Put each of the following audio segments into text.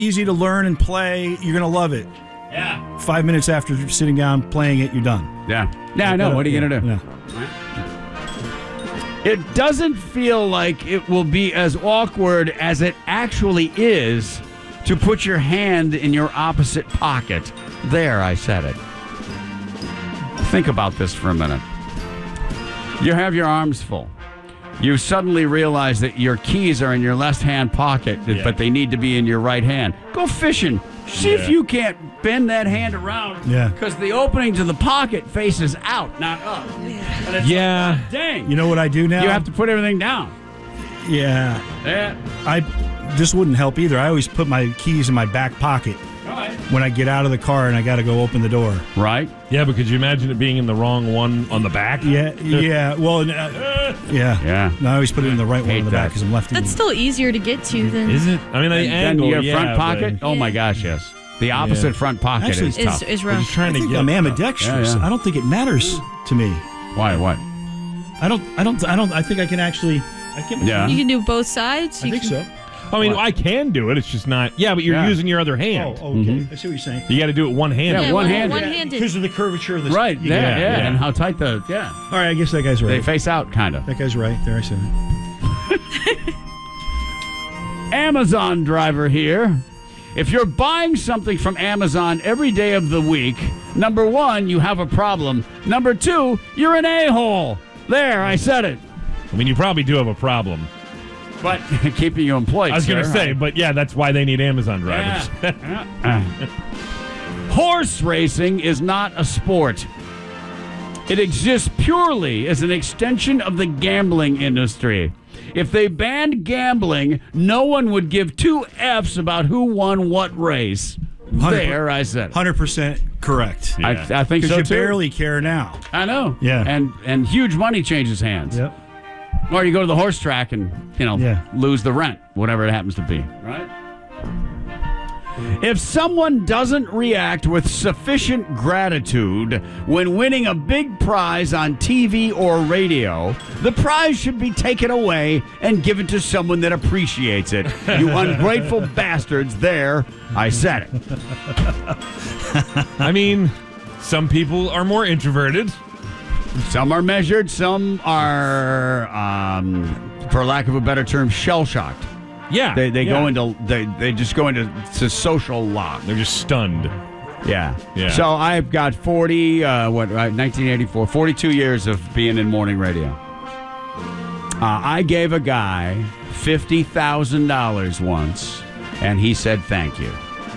easy to learn and play. You're going to love it. Yeah. 5 minutes after sitting down, playing it, you're done. Yeah. Yeah, I know. What are you going to do? Yeah. It doesn't feel like it will be as awkward as it actually is to put your hand in your opposite pocket. There, I said it. Think about this for a minute. You have your arms full. You suddenly realize that your keys are in your left-hand pocket, but they need to be in your right hand. Go fishing. See if you can't bend that hand around. Yeah. Because the opening to the pocket faces out, not up. And it's like, "God dang. You know what I do now? You have to put everything down. Yeah. This wouldn't help either. I always put my keys in my back pocket when I get out of the car and I got to go open the door. Right? Yeah, but could you imagine it being in the wrong one on the back? Yeah. Well, yeah. No, I always put it in the right one on the back because I'm lefty. That's still easier to get to than... Is it? I mean, the angle, your front pocket? but- Oh, my gosh, yes. The opposite front pocket Actually, is tough. is We're rough. just trying I to think get I'm ambidextrous. Yeah. I don't think it matters to me. Why? What? I think I can actually. Yeah. You can do both sides? I think so. I mean, I can do it. It's just not. Yeah, but you're using your other hand. Oh, okay. I see what you're saying. You got to do it one-handed. Yeah, one-handed. One-handed. Because of the curvature of the... Right, there, Yeah. and how tight the... Yeah. All right, I guess that guy's right. They face out, kind of. That guy's right. There, I said it. Amazon driver here. If you're buying something from Amazon every day of the week, number one, you have a problem. Number two, you're an a-hole. There, I said it. I mean, you probably do have a problem. But keeping you employed, I was going to sir. say, but yeah, that's why they need Amazon drivers. Horse racing is not a sport. It exists purely as an extension of the gambling industry. If they banned gambling, no one would give two Fs about who won what race. There, I said it. 100% correct. Yeah. I think so, Because you too. barely care now. I know. Yeah. And huge money changes hands. Yep. Or you go to the horse track and, Yeah. lose the rent, whatever it happens to be. Right? If someone doesn't react with sufficient gratitude when winning a big prize on TV or radio, the prize should be taken away and given to someone that appreciates it. You ungrateful bastards. There, I said it. I mean, some people are more introverted. Some are measured, some are, for lack of a better term, shell-shocked. Yeah. They go into they just go into social lock. They're just stunned. Yeah. Yeah. So I've got 1984, 42 years of being in morning radio. I gave a guy $50,000 once, and he said thank you.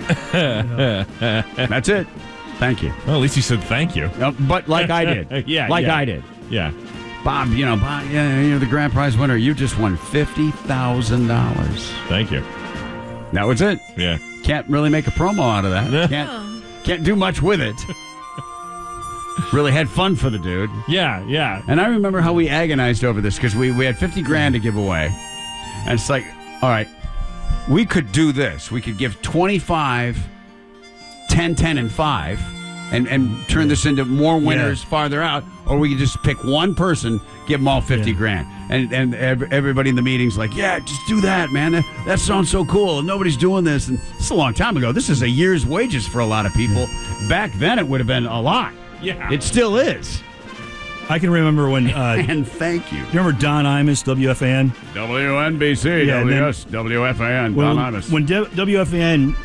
That's it. Thank you. Well, at least you said thank you. But like I did. I did. Yeah. Bob, you're the grand prize winner. You just won $50,000. Thank you. That was it. Yeah. Can't really make a promo out of that. Can't do much with it. Really had fun for the dude. Yeah. And I remember how we agonized over this because we had $50,000 to give away. And it's like, all right, we could do this. We could give 25, 10, 10, and 5 and turn this into more winners farther out. Or we could just pick one person, give them all $50,000. And everybody in the meeting's like, yeah, just do that, man. That sounds so cool. And nobody's doing this. And it's a long time ago. This is a year's wages for a lot of people. Back then, it would have been a lot. Yeah. It still is. I can remember when... And thank you. You remember Don Imus, WFAN? WNBC, Yeah, WS, WFAN, Don Imus. When WFAN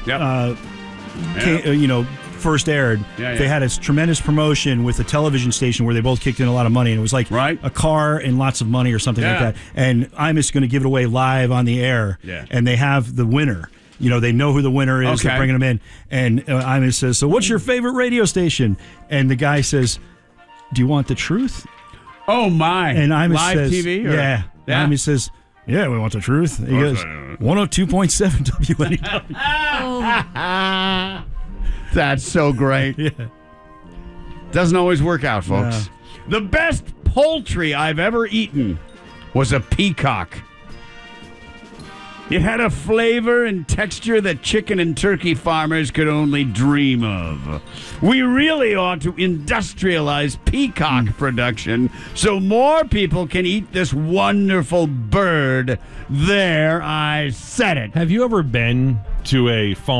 first aired, they had a tremendous promotion with a television station where they both kicked in a lot of money, and it was like a car and lots of money or something like that. And Imus going to give it away live on the air, and they have the winner. They know who the winner is. They're bringing them in. And Imus says, so what's your favorite radio station? And the guy says, do you want the truth? Oh, my. And Imus Live says, TV? Or? Yeah. Imus says, yeah, we want the truth. He goes, 102.7 WNEW. That's so great. Doesn't always work out, folks. The best poultry I've ever eaten was a peacock. It had a flavor and texture that chicken and turkey farmers could only dream of. We really ought to industrialize peacock production so more people can eat this wonderful bird. There, I said it. Have you ever been to a